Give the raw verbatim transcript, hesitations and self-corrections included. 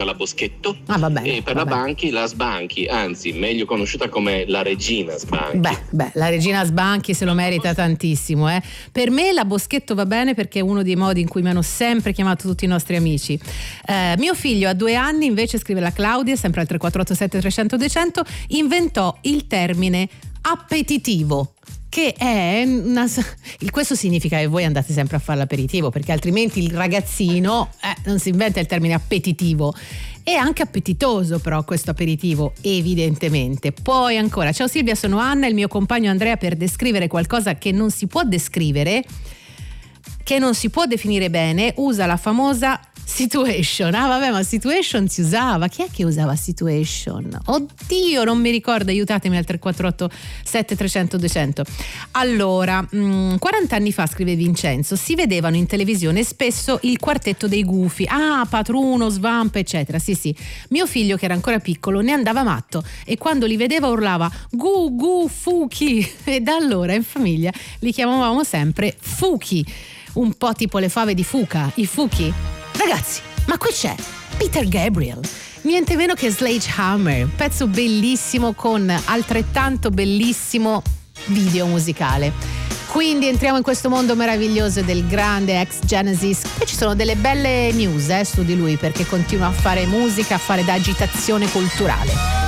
la Boschetto, ah, va bene, e per va la bene. Banchi la Sbanchi, anzi meglio conosciuta come la Regina Sbanchi. Beh, beh, la Regina Sbanchi se lo merita tantissimo, eh. Per me la Boschetto va bene perché è uno dei modi in cui mi hanno sempre chiamato tutti i nostri amici. Eh, mio figlio a due anni, invece, scrive la Claudia, sempre al tre quattro otto sette trecento duecento, inventò il termine appetitivo, che è una, questo significa che voi andate sempre a fare l'aperitivo, perché altrimenti il ragazzino eh, non si inventa il termine appetitivo. È anche appetitoso però questo aperitivo, evidentemente. Poi ancora, ciao Silvia, sono Anna, il mio compagno Andrea, per descrivere qualcosa che non si può descrivere, che non si può definire bene, usa la famosa situation. Ah vabbè, ma situation si usava. Chi è che usava situation? Oddio, non mi ricordo, aiutatemi al tre quattro otto sette trecento duecento. Allora, mh, quaranta anni fa, scrive Vincenzo, si vedevano in televisione spesso il quartetto dei gufi. Ah, Patruno, Svamp, eccetera. Sì, sì. Mio figlio, che era ancora piccolo, ne andava matto e quando li vedeva urlava Gu Gu Fuchi, e da allora in famiglia li chiamavamo sempre Fuchi, un po' tipo le fave di Fuca, i Fuchi. Ragazzi, ma qui c'è Peter Gabriel, niente meno che Sledgehammer, un pezzo bellissimo con altrettanto bellissimo video musicale. Quindi entriamo in questo mondo meraviglioso del grande ex Genesis. Poi ci sono delle belle news eh, su di lui, perché continua a fare musica, a fare da agitazione culturale.